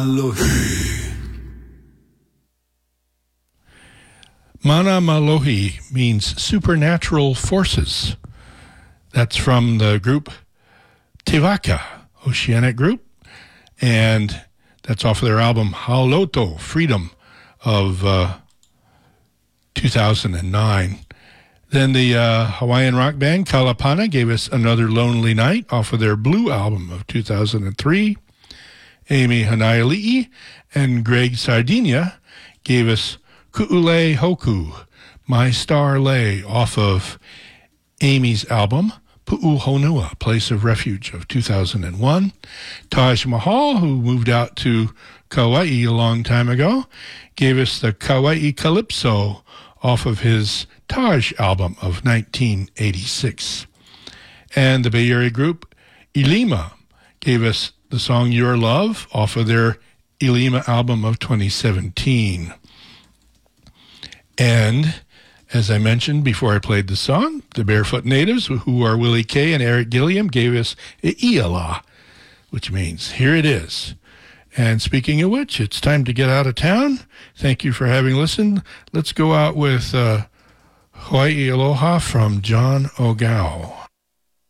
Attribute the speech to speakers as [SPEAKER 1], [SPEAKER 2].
[SPEAKER 1] Mana Malohi means supernatural forces. That's from the group Tevaka, Oceanic group, and that's off of their album Hauloto, Freedom, of 2009. Then the Hawaiian rock band Kalapana gave us Another Lonely Night off of their Blue album of 2003. Amy Hanaiali'i and Greg Sardinia gave us Ku'ule Hoku, My Star Lay, off of Amy's album Pu'uhonua, Place of Refuge of 2001. Taj Mahal, who moved out to Kauai a long time ago, gave us the Kauai Calypso off of his Taj album of 1986. And the Bay Area group Ilima gave us the song Your Love off of their Ilima album of 2017. And as I mentioned before I played the song, the Barefoot Natives, who are Willie Kay and Eric Gilliam, gave us Iala, which means here it is. And speaking of which, it's time to get out of town. Thank you for having listened. Let's go out with Hawaii Aloha from John Ogao.